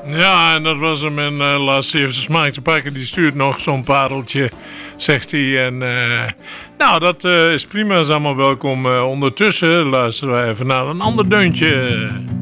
Ja, en dat was hem. En laat even zijn smaak te pakken. Die stuurt nog zo'n pareltje, zegt hij. En nou, dat is prima. Is allemaal welkom. Ondertussen luisteren wij even naar een ander deuntje.